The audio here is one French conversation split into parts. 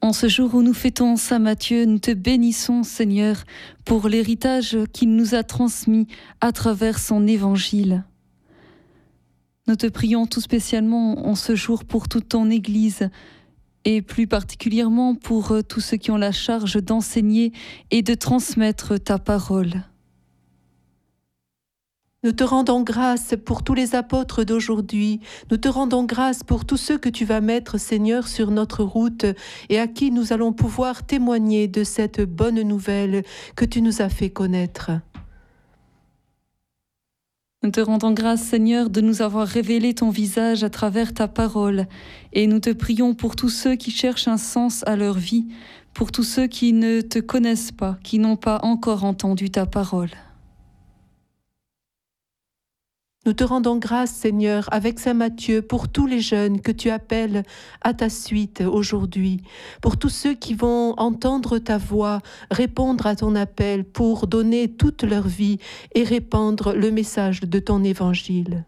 En ce jour où nous fêtons Saint Matthieu, nous te bénissons, Seigneur, pour l'héritage qu'il nous a transmis à travers son évangile. Nous te prions tout spécialement en ce jour pour toute ton Église et plus particulièrement pour tous ceux qui ont la charge d'enseigner et de transmettre ta parole. Nous te rendons grâce pour tous les apôtres d'aujourd'hui. Nous te rendons grâce pour tous ceux que tu vas mettre, Seigneur, sur notre route et à qui nous allons pouvoir témoigner de cette bonne nouvelle que tu nous as fait connaître. Nous te rendons grâce, Seigneur, de nous avoir révélé ton visage à travers ta parole. Et nous te prions pour tous ceux qui cherchent un sens à leur vie, pour tous ceux qui ne te connaissent pas, qui n'ont pas encore entendu ta parole. Nous te rendons grâce, Seigneur, avec Saint Matthieu, pour tous les jeunes que tu appelles à ta suite aujourd'hui, pour tous ceux qui vont entendre ta voix, répondre à ton appel pour donner toute leur vie et répandre le message de ton évangile.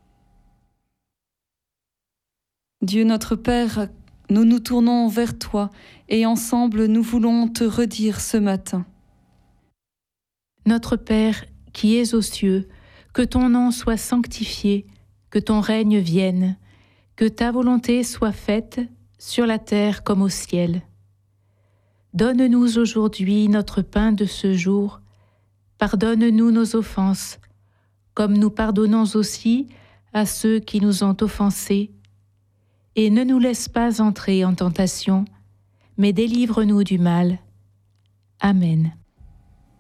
Dieu notre Père, nous nous tournons vers toi et ensemble nous voulons te redire ce matin. Notre Père qui es aux cieux, que ton nom soit sanctifié, que ton règne vienne, que ta volonté soit faite sur la terre comme au ciel. Donne-nous aujourd'hui notre pain de ce jour. Pardonne-nous nos offenses, comme nous pardonnons aussi à ceux qui nous ont offensés. Et ne nous laisse pas entrer en tentation, mais délivre-nous du mal. Amen.